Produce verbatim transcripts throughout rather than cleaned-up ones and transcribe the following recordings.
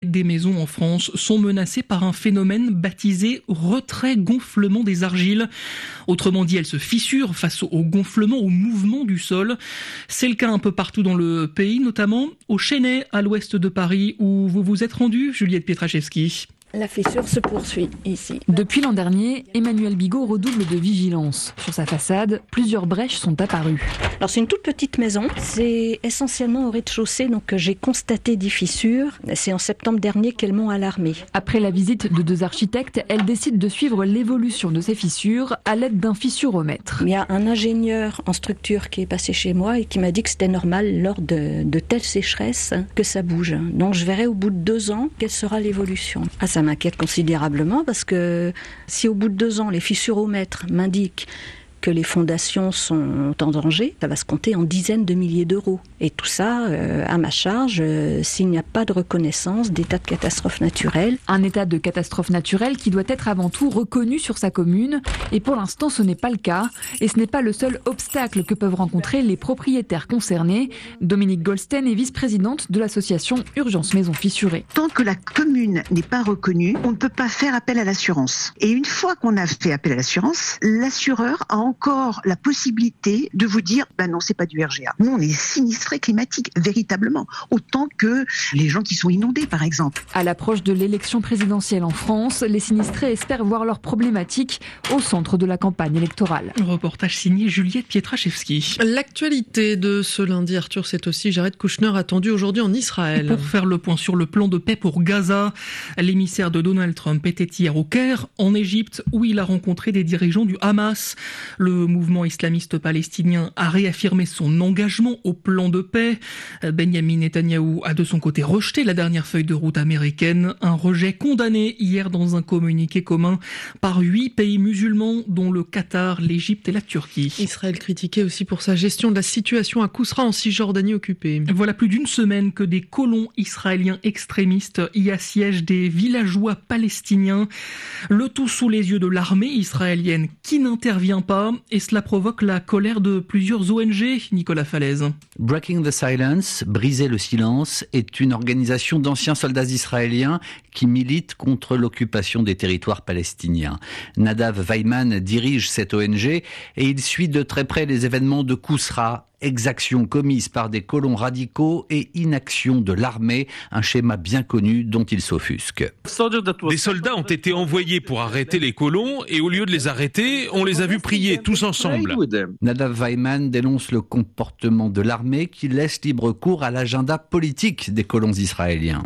des maisons en France sont menacées par un phénomène baptisé retrait-gonflement des argiles. Autrement dit, elles se fissurent face au gonflement, au mouvement du sol. C'est le cas un peu partout dans le pays, notamment au Chesnay, à l'ouest de Paris, où vous vous êtes rendu, Juliette Pietraszewski. La fissure se poursuit ici. Depuis l'an dernier, Emmanuel Bigot redouble de vigilance. Sur sa façade, plusieurs brèches sont apparues. Alors c'est une toute petite maison, c'est essentiellement au rez-de-chaussée, donc j'ai constaté des fissures. C'est en septembre dernier qu'elles m'ont alarmée. Après la visite de deux architectes, elle décide de suivre l'évolution de ces fissures à l'aide d'un fissuromètre. Il y a un ingénieur en structure qui est passé chez moi et qui m'a dit que c'était normal lors de, de telles sécheresses que ça bouge. Donc je verrai au bout de deux ans quelle sera l'évolution. Ah, ça Ça m'inquiète considérablement parce que si au bout de deux ans, les fissuromètres m'indiquent que les fondations sont en danger, ça va se compter en dizaines de milliers d'euros. Et tout ça euh, à ma charge euh, s'il n'y a pas de reconnaissance d'état de catastrophe naturelle. Un état de catastrophe naturelle qui doit être avant tout reconnu sur sa commune. Et pour l'instant, ce n'est pas le cas. Et ce n'est pas le seul obstacle que peuvent rencontrer les propriétaires concernés. Dominique Goldstein est vice-présidente de l'association Urgence Maisons Fissurées. Tant que la commune n'est pas reconnue, on ne peut pas faire appel à l'assurance. Et une fois qu'on a fait appel à l'assurance, l'assureur a encore la possibilité de vous dire ben non, c'est pas du R G A. Nous, on est sinistrés climatiques, véritablement, autant que les gens qui sont inondés, par exemple. À l'approche de l'élection présidentielle en France, les sinistrés espèrent voir leurs problématiques au centre de la campagne électorale. Reportage signé Juliette Pietraszewski. L'actualité de ce lundi, Arthur, c'est aussi Jared Kushner attendu aujourd'hui en Israël. Et pour faire le point sur le plan de paix pour Gaza, l'émissaire de Donald Trump était hier au Caire, en Égypte, où il a rencontré des dirigeants du Hamas. Le mouvement islamiste palestinien a réaffirmé son engagement au plan de paix. Benjamin Netanyahou a de son côté rejeté la dernière feuille de route américaine, un rejet condamné hier dans un communiqué commun par huit pays musulmans, dont le Qatar, l'Égypte et la Turquie. Israël critiqué aussi pour sa gestion de la situation à Kousra en Cisjordanie occupée. Voilà plus d'une semaine que des colons israéliens extrémistes y assiègent des villageois palestiniens, le tout sous les yeux de l'armée israélienne qui n'intervient pas. Et cela provoque la colère de plusieurs O N G, Nicolas Falaise. Breaking the Silence, Briser le silence, est une organisation d'anciens soldats israéliens qui milite contre l'occupation des territoires palestiniens. Nadav Weiman dirige cette O N G et il suit de très près les événements de Kousra, exactions commises par des colons radicaux et inaction de l'armée, un schéma bien connu dont il s'offusque. Des soldats ont été envoyés pour arrêter les colons et au lieu de les arrêter, on les a vus prier tous ensemble. Nadav Weiman dénonce le comportement de l'armée qui laisse libre cours à l'agenda politique des colons israéliens.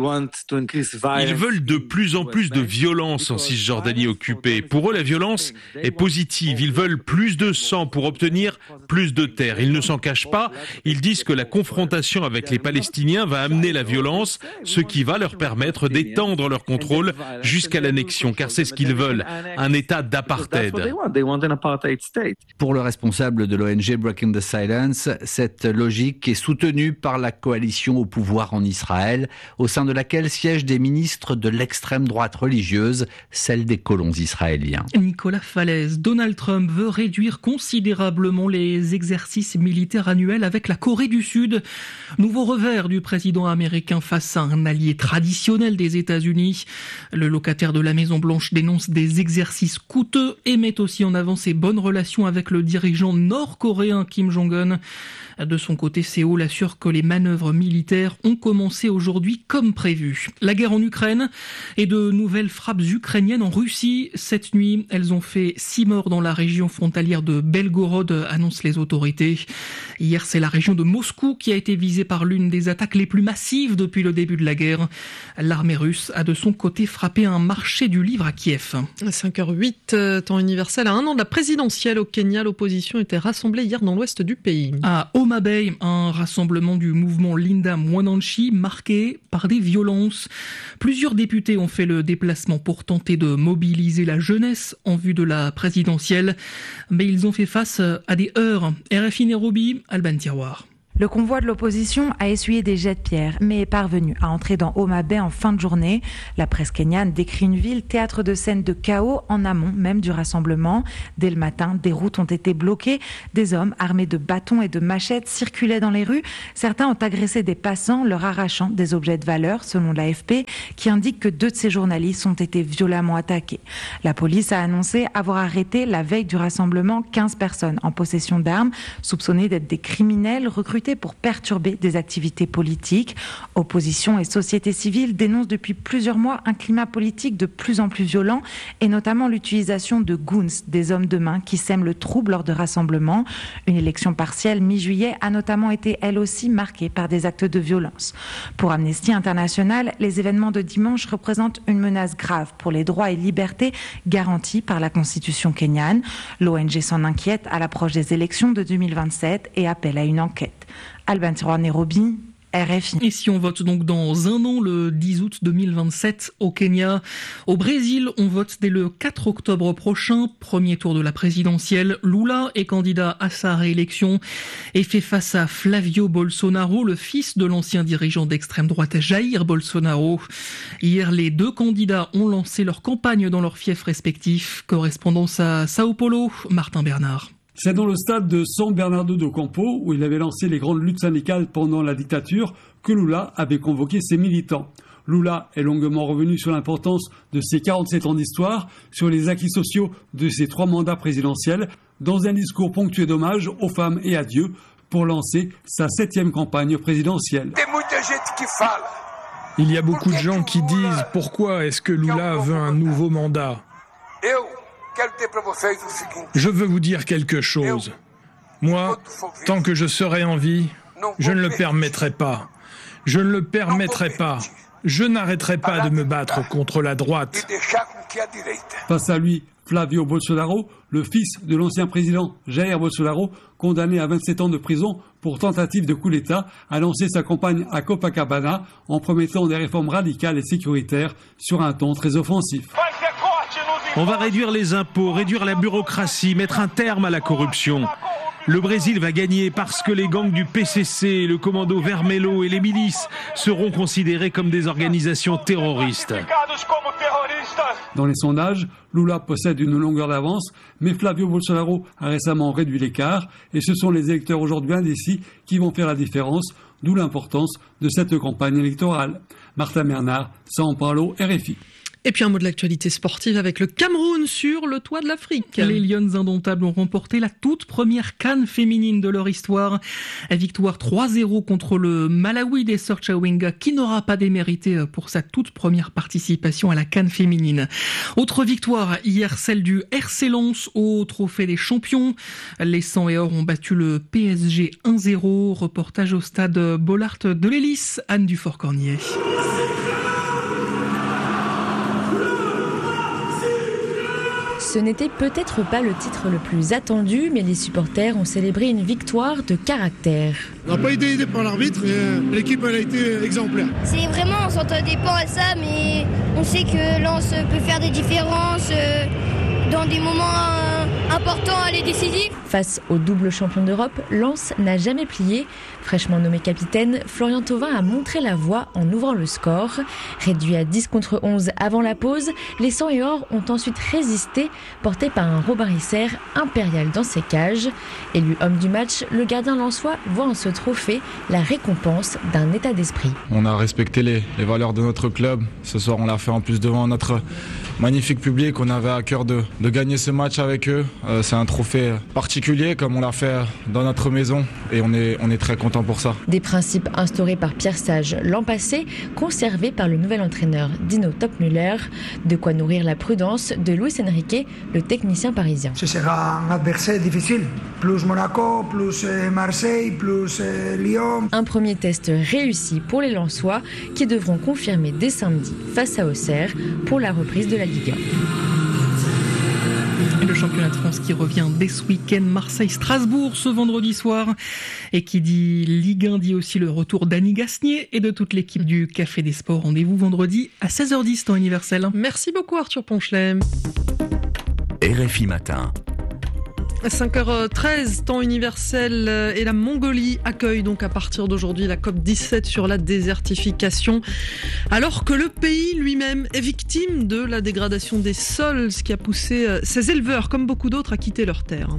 Ils veulent de plus en plus de violence en Cisjordanie occupée. Pour eux, la violence est positive. Ils veulent plus de sang pour obtenir plus de terre. Ils ne s'en cachent pas. Ils disent que la confrontation avec les Palestiniens va amener la violence, ce qui va leur permettre d'étendre leur contrôle jusqu'à l'annexion, car c'est ce qu'ils veulent, un état d'apartheid. Pour le responsable de l'O N G Breaking the Silence, cette logique est soutenue par la coalition au pouvoir en Israël, au sein de laquelle siègent des ministres de l'extrême droite religieuse, celle des colons israéliens. Nicolas Falaise, Donald Trump veut réduire considérablement les exercices militaires annuels avec la Corée du Sud. Nouveau revers du président américain face à un allié traditionnel des États-Unis. Le locataire de la Maison-Blanche dénonce des exercices coûteux et met aussi en avant ses bonnes relations avec le dirigeant nord-coréen Kim Jong-un. De son côté, Séoul assure que les manœuvres militaires ont commencé aujourd'hui comme prévu. La guerre en Ukraine et de nouvelles frappes ukrainiennes en Russie. Cette nuit, elles ont fait six morts dans la région frontalière de Belgorod, annoncent les autorités. Hier, c'est la région de Moscou qui a été visée par l'une des attaques les plus massives depuis le début de la guerre. L'armée russe a de son côté frappé un marché du livre à Kiev. cinq heures huit, temps universel. À un an de la présidentielle au Kenya, l'opposition était rassemblée hier dans l'ouest du pays. À Homa Bay, un rassemblement du mouvement Linda Mwananchi marqué par des violences. Plusieurs députés ont fait le déplacement pour tenter de mobiliser la jeunesse en vue de la présidentielle, mais ils ont fait face à des heurts. R F I Nairobi, Alban Tiroir. Le convoi de l'opposition a essuyé des jets de pierre, mais est parvenu à entrer dans Homa Bay en fin de journée. La presse kenyane décrit une ville théâtre de scènes de chaos en amont même du rassemblement. Dès le matin, des routes ont été bloquées. Des hommes armés de bâtons et de machettes circulaient dans les rues. Certains ont agressé des passants, leur arrachant des objets de valeur, selon l'A F P, qui indique que deux de ces journalistes ont été violemment attaqués. La police a annoncé avoir arrêté la veille du rassemblement quinze personnes en possession d'armes, soupçonnées d'être des criminels recrutés pour perturber des activités politiques. Opposition et société civile dénoncent depuis plusieurs mois un climat politique de plus en plus violent et notamment l'utilisation de goons, des hommes de main qui sèment le trouble lors de rassemblements. Une élection partielle mi-juillet a notamment été elle aussi marquée par des actes de violence. Pour Amnesty International, les événements de dimanche représentent une menace grave pour les droits et libertés garantis par la Constitution kenyane. L'O N G s'en inquiète à l'approche des élections de deux mille vingt-sept et appelle à une enquête. Alban Tiroir Nairobi, R F I. Et si on vote donc dans un an, le dix août deux mille vingt-sept au Kenya. Au Brésil, on vote dès le quatre octobre prochain. Premier tour de la présidentielle. Lula est candidat à sa réélection et fait face à Flavio Bolsonaro, le fils de l'ancien dirigeant d'extrême droite Jair Bolsonaro. Hier, les deux candidats ont lancé leur campagne dans leurs fiefs respectifs. Correspondance à Sao Paulo, Martin Bernard. C'est dans le stade de São Bernardo do Campo, où il avait lancé les grandes luttes syndicales pendant la dictature, que Lula avait convoqué ses militants. Lula est longuement revenu sur l'importance de ses quarante-sept ans d'histoire, sur les acquis sociaux de ses trois mandats présidentiels, dans un discours ponctué d'hommage aux femmes et à Dieu, pour lancer sa septième campagne présidentielle. Il y a beaucoup de gens qui disent « Pourquoi est-ce que Lula veut un nouveau mandat ?» Je veux vous dire quelque chose. Moi, tant que je serai en vie, je ne le permettrai pas. Je ne le permettrai pas. Je n'arrêterai pas de me battre contre la droite. Face à lui, Flavio Bolsonaro, le fils de l'ancien président Jair Bolsonaro, condamné à vingt-sept ans de prison pour tentative de coup d'État, a lancé sa campagne à Copacabana en promettant des réformes radicales et sécuritaires sur un ton très offensif. On va réduire les impôts, réduire la bureaucratie, mettre un terme à la corruption. Le Brésil va gagner parce que les gangs du P C C, le Commando Vermelho et les milices seront considérés comme des organisations terroristes. Dans les sondages, Lula possède une longueur d'avance, mais Flavio Bolsonaro a récemment réduit l'écart et ce sont les électeurs aujourd'hui indécis qui vont faire la différence, d'où l'importance de cette campagne électorale. Martin Bernard, São Paulo, R F I. Et puis un mot de l'actualité sportive avec le Cameroun sur le toit de l'Afrique. Les Lions indomptables ont remporté la toute première CAN féminine de leur histoire. Victoire trois zéro contre le Malawi des Sœurs Chawinga, qui n'aura pas démérité pour sa toute première participation à la CAN féminine. Autre victoire hier, celle du R C Lens au Trophée des Champions. Les Sang et Or ont battu le P S G un zéro. Reportage au stade Bollaert de l'Hélice, Anne Dufort-Cornier. Ce n'était peut-être pas le titre le plus attendu, mais les supporters ont célébré une victoire de caractère. On n'a pas été aidé par l'arbitre, mais l'équipe elle a été exemplaire. C'est vraiment, on s'entendait pas à ça, mais on sait que Lens peut faire des différences dans des moments importants et décisifs. Face au double champion d'Europe, Lens n'a jamais plié. Fraîchement nommé capitaine, Florian Thauvin a montré la voie en ouvrant le score. Réduit à dix contre onze avant la pause, les Sang et Or ont ensuite résisté, portés par un Robin Risser impérial dans ses cages. Élu homme du match, le gardien lensois voit en ce trophée la récompense d'un état d'esprit. On a respecté les, les valeurs de notre club. Ce soir, on l'a fait en plus devant notre magnifique public. On avait à cœur de, de gagner ce match avec eux. Euh, c'est un trophée particulier comme on l'a fait dans notre maison et on est, on est très content pour ça. Des principes instaurés par Pierre Sage l'an passé, conservés par le nouvel entraîneur Dino Toppmüller. De quoi nourrir la prudence de Luis Enrique, le technicien parisien. Ce sera un adversaire difficile. Plus Monaco, plus Marseille, plus Lyon. Un premier test réussi pour les Lensois qui devront confirmer dès samedi face à Auxerre pour la reprise de la Ligue un. Le championnat de France qui revient dès ce week-end, Marseille-Strasbourg ce vendredi soir. Et qui dit Ligue un dit aussi le retour d'Annie Gasnier et de toute l'équipe du Café des Sports. Rendez-vous vendredi à seize heures dix, temps universel. Merci beaucoup Arthur Ponchelet. R F I Matin. cinq heures treize, temps universel, et la Mongolie accueille donc à partir d'aujourd'hui la C O P dix-sept sur la désertification, alors que le pays lui-même est victime de la dégradation des sols, ce qui a poussé ses éleveurs, comme beaucoup d'autres, à quitter leurs terres.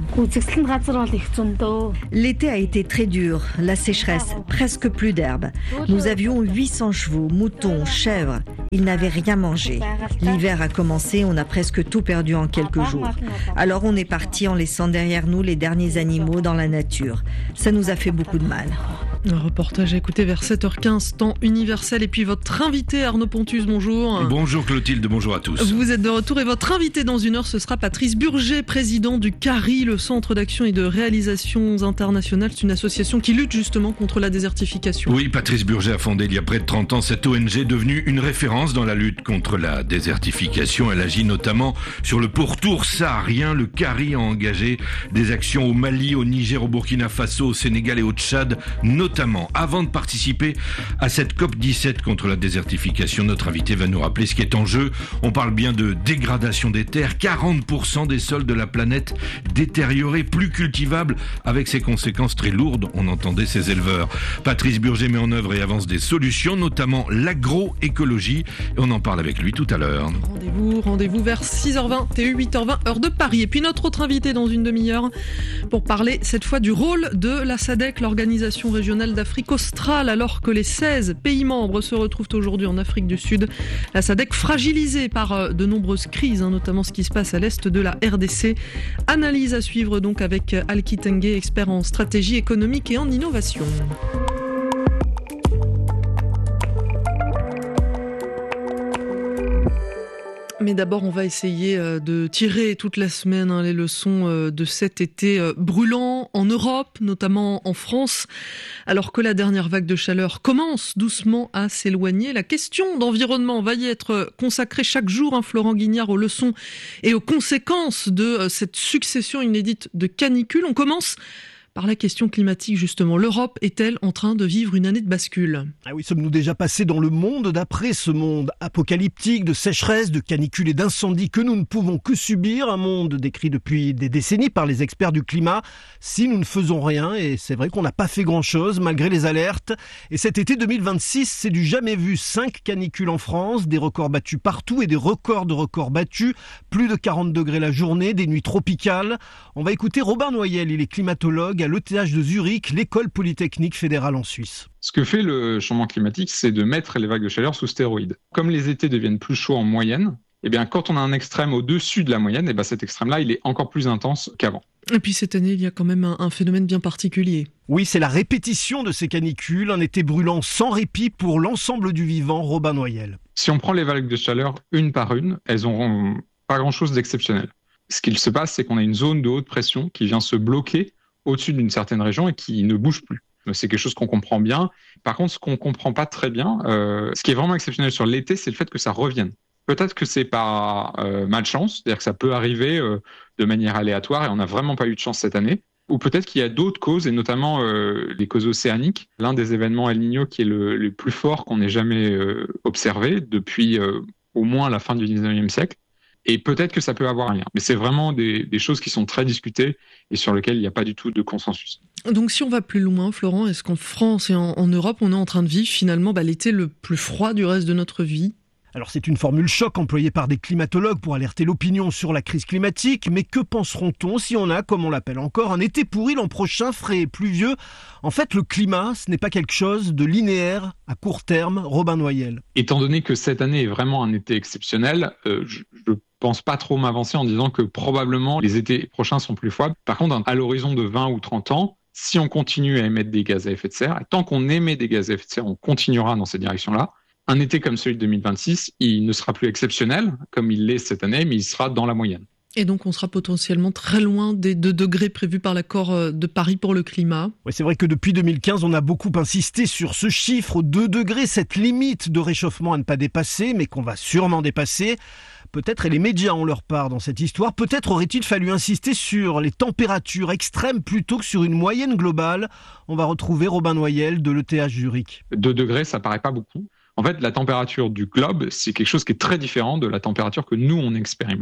L'été a été très dur, la sécheresse, presque plus d'herbe. Nous avions huit cents chevaux, moutons, chèvres. Ils n'avaient rien mangé. L'hiver a commencé, on a presque tout perdu en quelques jours. Alors on est parti en laissant derrière nous les derniers animaux dans la nature. Ça nous a fait beaucoup de mal. Un reportage à écouter vers sept heures quinze, temps universel. Et puis votre invité Arnaud Pontus, bonjour. Bonjour Clotilde, bonjour à tous. Vous êtes de retour et votre invité dans une heure, ce sera Patrice Burger, président du CARI, le Centre d'action et de réalisations internationales. C'est une association qui lutte justement contre la désertification. Oui, Patrice Burger a fondé il y a près de trente ans cette O N G devenue une référence dans la lutte contre la désertification. Elle agit notamment sur le pourtour saharien. Le CARI a engagé des actions au Mali, au Niger, au Burkina Faso, au Sénégal et au Tchad, notamment. Avant de participer à cette C O P dix-sept contre la désertification, notre invité va nous rappeler ce qui est en jeu. On parle bien de dégradation des terres, quarante pour cent des sols de la planète détériorés, plus cultivables, avec ses conséquences très lourdes. On entendait ces éleveurs. Patrice Burger met en œuvre et avance des solutions, notamment l'agroécologie. Et on en parle avec lui tout à l'heure. Rendez-vous, rendez-vous vers six heures vingt, T U huit heures vingt, heure de Paris. Et puis notre autre invité dans une demi-heure pour parler cette fois du rôle de la SADC, l'organisation régionale d'Afrique australe, alors que les seize pays membres se retrouvent aujourd'hui en Afrique du Sud. La SADC fragilisée par de nombreuses crises, hein, notamment ce qui se passe à l'est de la R D C. Analyse à suivre donc avec Alki Tengue, expert en stratégie économique et en innovation. Mais d'abord, on va essayer de tirer toute la semaine hein, les leçons de cet été brûlant en Europe, notamment en France. Alors que la dernière vague de chaleur commence doucement à s'éloigner, la question d'environnement va y être consacrée chaque jour, hein, Florent Guignard, aux leçons et aux conséquences de cette succession inédite de canicules. On commence par la question climatique, justement. L'Europe est-elle en train de vivre une année de bascule ? Ah oui, sommes-nous déjà passés dans le monde d'après ce monde apocalyptique de sécheresse, de canicules et d'incendies que nous ne pouvons que subir, un monde décrit depuis des décennies par les experts du climat, si nous ne faisons rien, et c'est vrai qu'on n'a pas fait grand-chose malgré les alertes. Et cet été deux mille vingt-six, c'est du jamais vu. Cinq canicules en France, des records battus partout et des records de records battus, plus de quarante degrés la journée, des nuits tropicales. On va écouter Robin Noyel, il est climatologue à l'E T H de Zurich, l'école polytechnique fédérale en Suisse. Ce que fait le changement climatique, c'est de mettre les vagues de chaleur sous stéroïdes. Comme les étés deviennent plus chauds en moyenne, eh bien, quand on a un extrême au-dessus de la moyenne, eh bien, cet extrême-là, il est encore plus intense qu'avant. Et puis cette année, il y a quand même un, un phénomène bien particulier. Oui, c'est la répétition de ces canicules, un été brûlant sans répit pour l'ensemble du vivant. Robin Noyel. Si on prend les vagues de chaleur une par une, elles n'auront pas grand-chose d'exceptionnel. Ce qu'il se passe, c'est qu'on a une zone de haute pression qui vient se bloquer au-dessus d'une certaine région et qui ne bouge plus. C'est quelque chose qu'on comprend bien. Par contre, ce qu'on ne comprend pas très bien, euh, ce qui est vraiment exceptionnel sur l'été, c'est le fait que ça revienne. Peut-être que c'est par euh, malchance, c'est-à-dire que ça peut arriver euh, de manière aléatoire et on n'a vraiment pas eu de chance cette année. Ou peut-être qu'il y a d'autres causes, et notamment euh, les causes océaniques. L'un des événements El Niño qui est le, le plus fort qu'on ait jamais euh, observé depuis euh, au moins la fin du dix-neuvième siècle. Et peut-être que ça peut avoir un lien. Mais c'est vraiment des, des choses qui sont très discutées et sur lesquelles il n'y a pas du tout de consensus. Donc si on va plus loin, Florent, est-ce qu'en France et en, en Europe, on est en train de vivre finalement bah, l'été le plus froid du reste de notre vie ? Alors c'est une formule choc employée par des climatologues pour alerter l'opinion sur la crise climatique, mais que penseront-on si on a, comme on l'appelle encore, un été pourri l'an prochain, frais et pluvieux ? En fait, le climat, ce n'est pas quelque chose de linéaire à court terme. Robin Noyel. Étant donné que cette année est vraiment un été exceptionnel, euh, je, je pense pas trop m'avancer en disant que probablement les étés prochains sont plus froids. Par contre, à l'horizon de vingt ou trente ans, si on continue à émettre des gaz à effet de serre, et tant qu'on émet des gaz à effet de serre, on continuera dans cette direction-là. Un été comme celui de deux mille vingt-six, il ne sera plus exceptionnel, comme il l'est cette année, mais il sera dans la moyenne. Et donc on sera potentiellement très loin des deux degrés prévus par l'accord de Paris pour le climat. Oui, c'est vrai que depuis deux mille quinze, on a beaucoup insisté sur ce chiffre, deux degrés, cette limite de réchauffement à ne pas dépasser, mais qu'on va sûrement dépasser. Peut-être, et les médias ont leur part dans cette histoire, peut-être aurait-il fallu insister sur les températures extrêmes plutôt que sur une moyenne globale. On va retrouver Robin Noyel de l'E T H Zurich. deux degrés, ça paraît pas beaucoup. En fait, la température du globe, c'est quelque chose qui est très différent de la température que nous, on expérimente.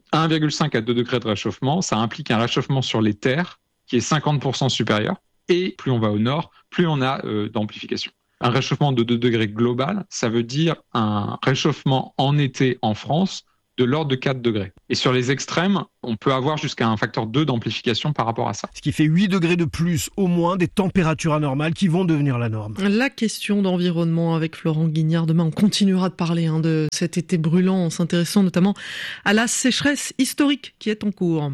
un virgule cinq à deux degrés de réchauffement, ça implique un réchauffement sur les terres qui est cinquante pour cent supérieur. Et plus on va au nord, plus on a euh, d'amplification. Un réchauffement de deux degrés global, ça veut dire un réchauffement en été en France de l'ordre de quatre degrés. Et sur les extrêmes, on peut avoir jusqu'à un facteur deux d'amplification par rapport à ça. Ce qui fait huit degrés de plus au moins, des températures anormales qui vont devenir la norme. La question d'environnement avec Florent Guignard. Demain, on continuera de parler hein, de cet été brûlant en s'intéressant notamment à la sécheresse historique qui est en cours.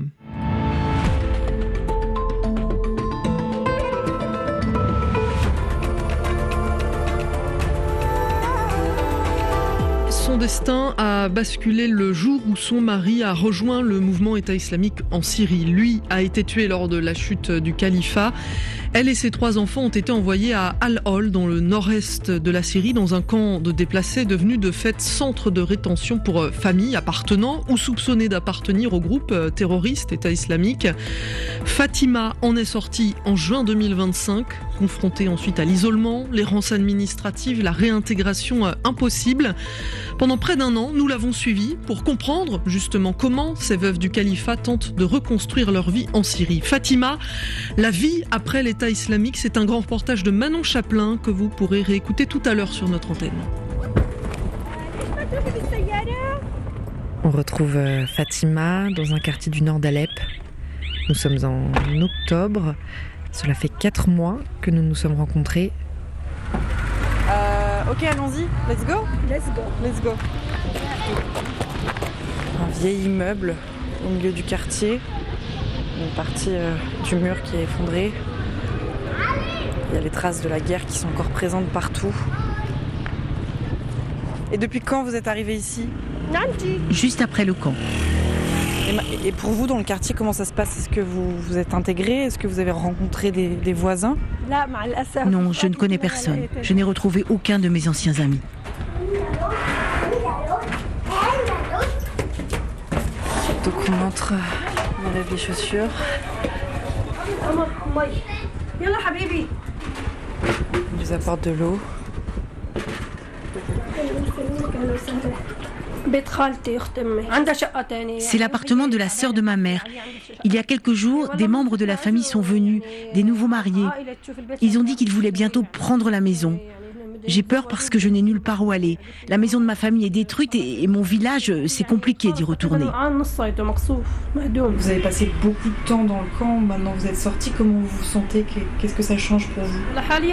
Son destin a basculé le jour où son mari a rejoint le mouvement État islamique en Syrie. Lui a été tué lors de la chute du califat. Elle et ses trois enfants ont été envoyés à Al-Hol, dans le nord-est de la Syrie, dans un camp de déplacés devenu de fait centre de rétention pour familles appartenant ou soupçonnées d'appartenir au groupe terroriste État islamique. Fatima en est sortie en juin deux mille vingt-cinq, confrontée ensuite à l'isolement, l'errance administrative, la réintégration impossible. Pendant près d'un an, nous l'avons suivie pour comprendre justement comment ces veuves du califat tentent de reconstruire leur vie en Syrie. Fatima, la vie après l'État islamique, c'est un grand reportage de Manon Chaplin que vous pourrez réécouter tout à l'heure sur notre antenne. On retrouve Fatima dans un quartier du nord d'Alep. Nous sommes en octobre. Cela fait quatre mois que nous nous sommes rencontrés. Euh, ok, allons-y. Let's go. Let's go. Let's go. Un vieil immeuble au milieu du quartier. Une partie euh, du mur qui est effondrée. Il y a les traces de la guerre qui sont encore présentes partout. Et depuis quand vous êtes arrivé ici ? Juste après le camp. Et pour vous, dans le quartier, comment ça se passe ? Est-ce que vous vous êtes intégré ? Est-ce que vous avez rencontré des, des voisins ? Non, je ne connais personne. Je n'ai retrouvé aucun de mes anciens amis. Donc on entre, on enlève les chaussures. On nous apporte de l'eau. C'est l'appartement de la sœur de ma mère. Il y a quelques jours, des membres de la famille sont venus, des nouveaux mariés. Ils ont dit qu'ils voulaient bientôt prendre la maison. J'ai peur parce que je n'ai nulle part où aller. La maison de ma famille est détruite et, et mon village, c'est compliqué d'y retourner. Vous avez passé beaucoup de temps dans le camp, maintenant vous êtes sortis, comment vous vous sentez ? Qu'est-ce que ça change pour vous ?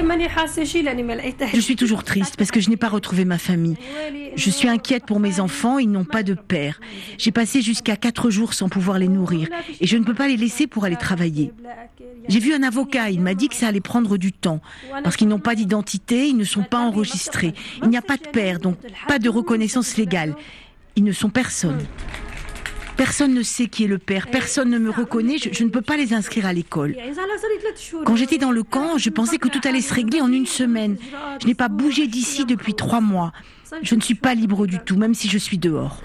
Je suis toujours triste parce que je n'ai pas retrouvé ma famille. Je suis inquiète pour mes enfants, ils n'ont pas de père. J'ai passé jusqu'à quatre jours sans pouvoir les nourrir et je ne peux pas les laisser pour aller travailler. J'ai vu un avocat, il m'a dit que ça allait prendre du temps parce qu'ils n'ont pas d'identité, ils ne sont pas enregistrés. Il n'y a pas de père, donc pas de reconnaissance légale. Ils ne sont personne. Personne ne sait qui est le père, personne ne me reconnaît, je, je ne peux pas les inscrire à l'école. Quand j'étais dans le camp, je pensais que tout allait se régler en une semaine. Je n'ai pas bougé d'ici depuis trois mois. Je ne suis pas libre du tout, même si je suis dehors.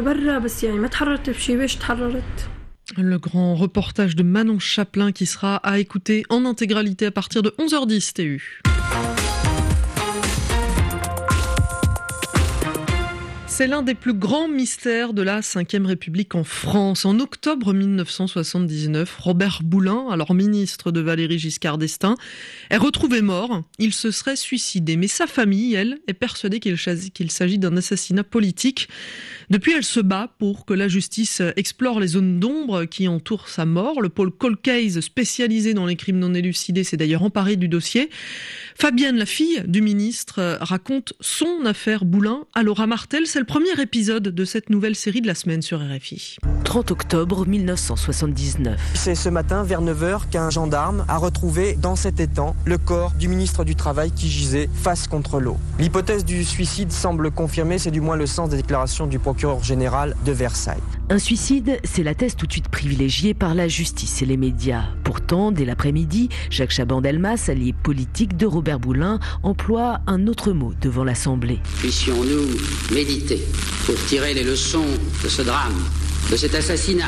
Le grand reportage de Manon Chaplin qui sera à écouter en intégralité à partir de onze heures dix T U. C'est l'un des plus grands mystères de la cinquième République en France. En octobre mille neuf cent soixante-dix-neuf, Robert Boulin, alors ministre de Valéry Giscard d'Estaing, est retrouvé mort. Il se serait suicidé. Mais sa famille, elle, est persuadée qu'il s'agit d'un assassinat politique. Depuis, elle se bat pour que la justice explore les zones d'ombre qui entourent sa mort. Le pôle Cold Case, spécialisé dans les crimes non élucidés, s'est d'ailleurs emparé du dossier. Fabienne, la fille du ministre, raconte son affaire Boulin à Laura Martel. C'est le premier épisode de cette nouvelle série de la semaine sur R F I. trente octobre mille neuf cent soixante-dix-neuf. C'est ce matin, vers neuf heures, qu'un gendarme a retrouvé dans cet étang le corps du ministre du Travail qui gisait face contre l'eau. L'hypothèse du suicide semble confirmée, c'est du moins le sens des déclarations du procureur général de Versailles. Un suicide, c'est la thèse tout de suite privilégiée par la justice et les médias. Pourtant, dès l'après-midi, Jacques Chaban-Delmas, allié politique de Robert Boulin, emploie un autre mot devant l'Assemblée. Puissions-nous méditer pour tirer les leçons de ce drame, de cet assassinat.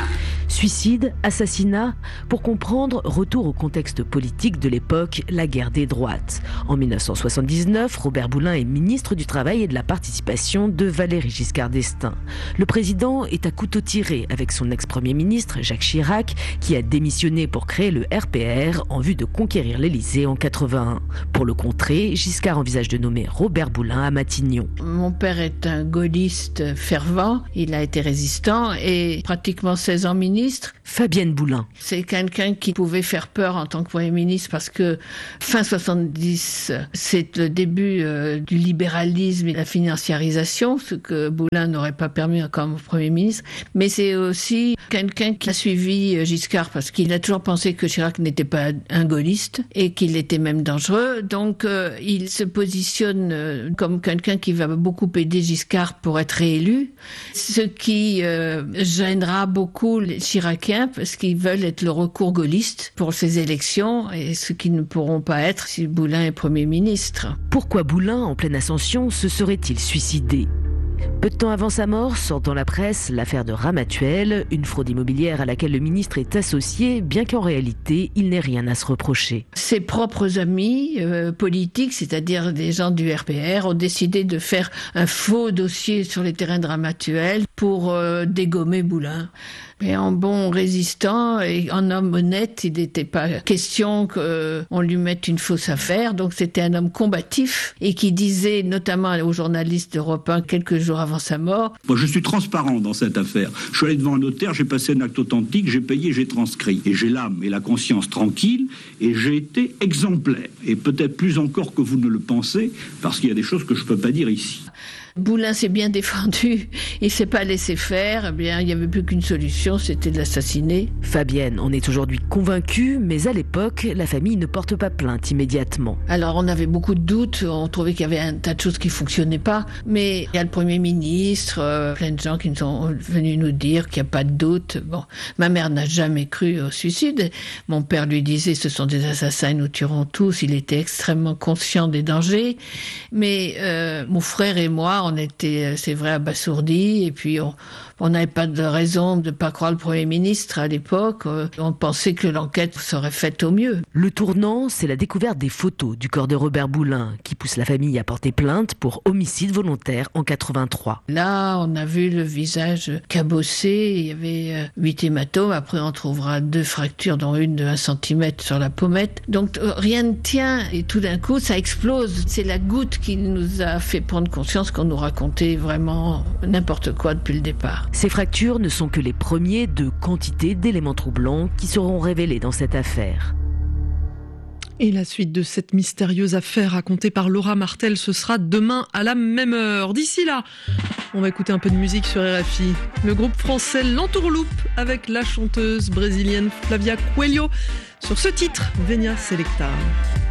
Suicide, assassinat, pour comprendre, retour au contexte politique de l'époque, la guerre des droites. En mille neuf cent soixante-dix-neuf, Robert Boulin est ministre du Travail et de la Participation de Valéry Giscard d'Estaing. Le président est à couteau tiré avec son ex-premier ministre Jacques Chirac, qui a démissionné pour créer le R P R en vue de conquérir l'Élysée en quatre-vingt-un. Pour le contrer, Giscard envisage de nommer Robert Boulin à Matignon. Mon père est un gaulliste fervent, il a été résistant et pratiquement seize ans ministre. Fabienne Boulin. C'est quelqu'un qui pouvait faire peur en tant que Premier ministre parce que fin soixante-dix, c'est le début euh, du libéralisme et de la financiarisation, ce que Boulin n'aurait pas permis comme Premier ministre. Mais c'est aussi quelqu'un qui a suivi Giscard parce qu'il a toujours pensé que Chirac n'était pas un gaulliste et qu'il était même dangereux. Donc euh, il se positionne euh, comme quelqu'un qui va beaucoup aider Giscard pour être réélu, ce qui euh, gênera beaucoup les Chiraciens parce qu'ils veulent être le recours gaulliste pour ces élections et ce qu'ils ne pourront pas être si Boulin est Premier ministre. Pourquoi Boulin, en pleine ascension, se serait-il suicidé ? Peu de temps avant sa mort, sort dans la presse l'affaire de Ramatuelle, une fraude immobilière à laquelle le ministre est associé, bien qu'en réalité, il n'ait rien à se reprocher. Ses propres amis euh, politiques, c'est-à-dire des gens du R P R, ont décidé de faire un faux dossier sur les terrains de Ramatuelle pour euh, dégommer Boulin. Mais en bon résistant et en homme honnête, il n'était pas question qu'on lui mette une fausse affaire. Donc c'était un homme combatif et qui disait notamment aux journalistes d'Europe un quelques jours avant sa mort. Moi je suis transparent dans cette affaire. Je suis allé devant un notaire, j'ai passé un acte authentique, j'ai payé, j'ai transcrit. Et j'ai l'âme et la conscience tranquille et j'ai été exemplaire. Et peut-être plus encore que vous ne le pensez, parce qu'il y a des choses que je ne peux pas dire ici. Boulin s'est bien défendu, il s'est pas laissé faire, eh bien, il n'y avait plus qu'une solution, c'était de l'assassiner. Fabienne en est aujourd'hui convaincue, mais à l'époque, la famille ne porte pas plainte immédiatement. Alors on avait beaucoup de doutes, on trouvait qu'il y avait un tas de choses qui fonctionnaient pas, mais il y a le Premier ministre, euh, plein de gens qui nous sont venus nous dire qu'il n'y a pas de doute. Bon, ma mère n'a jamais cru au suicide, mon père lui disait ce sont des assassins, ils nous tueront tous, il était extrêmement conscient des dangers, mais euh, mon frère et moi, on était, c'est vrai, abasourdis, et puis on on n'avait pas de raison de ne pas croire le Premier ministre à l'époque. On pensait que l'enquête serait faite au mieux. Le tournant, c'est la découverte des photos du corps de Robert Boulin, qui pousse la famille à porter plainte pour homicide volontaire en quatre-vingt-trois. Là, on a vu le visage cabossé, il y avait huit hématomes, après on trouvera deux fractures, dont une de un centimètre sur la pommette. Donc rien ne tient, et tout d'un coup, ça explose. C'est la goutte qui nous a fait prendre conscience qu'on nous racontait vraiment n'importe quoi depuis le départ. Ces fractures ne sont que les premiers de quantité d'éléments troublants qui seront révélés dans cette affaire. Et la suite de cette mystérieuse affaire racontée par Laura Martel, ce sera demain à la même heure. D'ici là, on va écouter un peu de musique sur R F I. Le groupe français L'Entourloupe avec la chanteuse brésilienne Flavia Coelho sur ce titre, Venia Selecta.